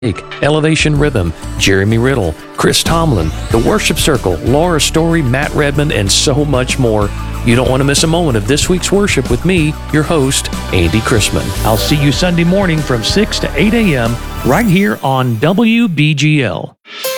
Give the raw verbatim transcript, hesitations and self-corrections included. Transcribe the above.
Elevation Rhythm, Jeremy Riddle, Chris Tomlin, The Worship Circle, Laura Story, Matt Redmond, and so much more. You don't want to miss a moment of this week's worship with me, your host, Andy Chrisman. I'll see you Sunday morning from six to eight a.m. right here on W B G L.